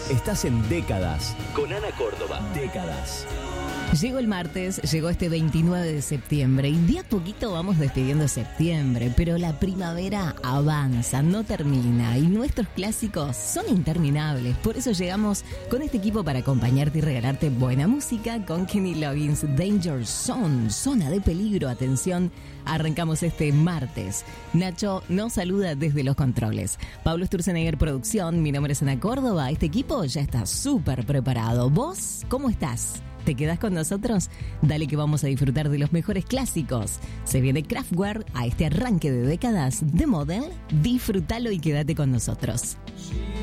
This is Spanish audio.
Estás en Décadas con Ana Córdoba. Décadas. Llegó el martes, llegó este 29 de septiembre y de a poquito vamos despidiendo septiembre, pero la primavera avanza, no termina y nuestros clásicos son interminables. Por eso llegamos con este equipo para acompañarte y regalarte buena música con Kenny Loggins, Danger Zone, zona de peligro, atención. Arrancamos este martes. Nacho nos saluda desde los controles. Pablo Sturzenegger, producción. Mi nombre es Ana Córdoba. Este equipo ya está súper preparado. ¿Vos cómo estás? ¿Te quedás con nosotros? Dale que vamos a disfrutar de los mejores clásicos. Se viene Kraftwerk a este arranque de décadas de Model. Disfrútalo y quédate con nosotros.